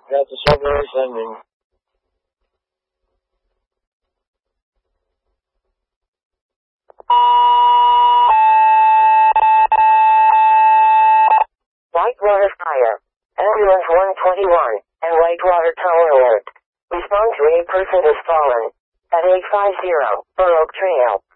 Got the subway ascending. Whitewater fire. Ambulance 121 and Whitewater Tower alert. Respond to a person has fallen. At 850 Borough Trail.